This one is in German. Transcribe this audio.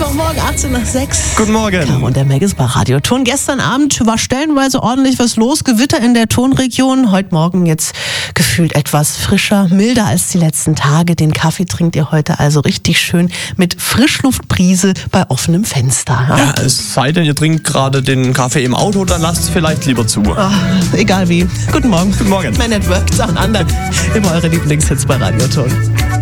Mittwochmorgen, 18 nach 6. Guten Morgen. Caro und der Meg ist bei Radio Ton. Gestern Abend war stellenweise ordentlich was los. Gewitter in der Tonregion. Heute Morgen jetzt gefühlt etwas frischer, milder als die letzten Tage. Den Kaffee trinkt ihr heute also richtig schön mit Frischluftbrise bei offenem Fenster. Ja, es sei denn, ihr trinkt gerade den Kaffee im Auto, dann lasst es vielleicht lieber zu. Ach, egal wie. Guten Morgen. Guten Morgen. Man at Work, Sachen anderen. Immer eure Lieblingshits bei Radio Ton.